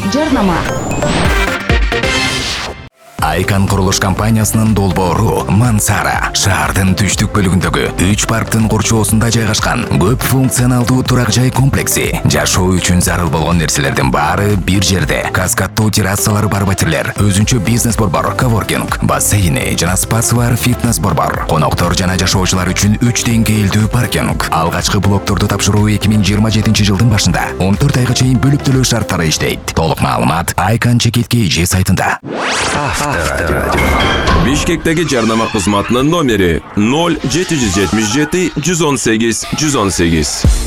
жарнама. Айкан курулуш компаниясынын долбоору Мансара шаардын түштүк бөлүгүндөгү 3 парктын курчоосунда жайгашкан көп функционалдуу турак жай комплекси. Жашоо үчүн зарыл болгон нерселердин баары бир жерде. Каскаддуу террасалары бар батирлер, өзүнчө бизнес борбор, коворкинг, бассейни жана спасы бар фитнес борбор. Коноктор жана жашоочулар үчүн 3 деңгээлдүү паркинг. Алгачкы блокторду тапшыруу 2027 жылдын башында 14 айга чейин бөлүп төлөө шарттары иштейт. Толук маалымат Айкан ЧКТ сайтында. Бишкектеги жарнама кызматынын номери 0777 118 118.